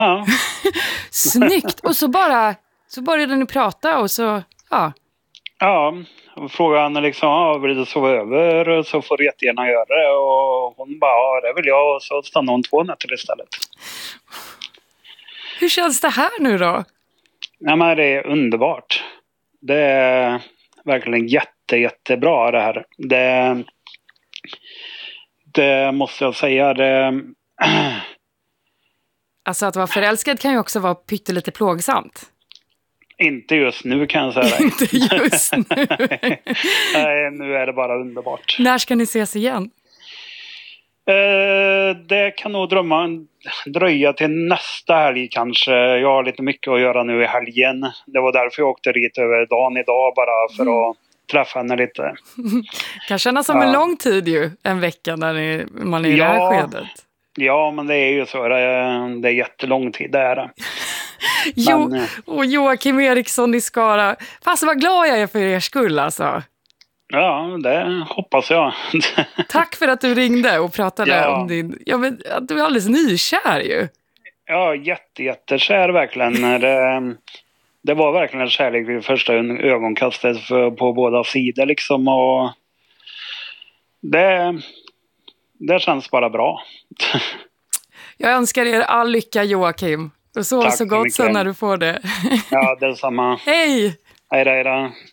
Ja. Snyggt! Och så började ni prata och så, ja. Ja, och frågade henne liksom, vill du sova över så får du jättegärna göra det. Och hon bara, ja det vill jag. Och så stannade hon 2 nätter istället. Hur känns det här nu då? Ja, men det är underbart. Det är verkligen jättebra det här. Det måste jag säga. Alltså att vara förälskad kan ju också vara pyttelite plågsamt. Inte just nu kan jag säga det. Inte just nu. Nej, nu är det bara underbart. När ska ni ses igen? Det kan nog dröja till nästa helg kanske. Jag har lite mycket att göra nu i helgen. Det var därför jag åkte dit över dagen idag bara för att träffa henne lite. Kan kännas som en lång tid ju, en vecka när man är i det här skedet. Ja, men det är ju så. Det är jättelång tid, det är det. Och Joakim Eriksson i Skara. Fast vad glad jag är för er skull alltså. Ja, det hoppas jag. Tack för att du ringde och pratade om din... Ja, men att du är alldeles nykär ju. Ja, jättekär verkligen. Det var verkligen en kärlek vid första ögonkastet på båda sidor liksom. Och det känns bara bra. Jag önskar er all lycka, Joakim. Och så gott så när du får det. Ja, detsamma. Hej! Hej då.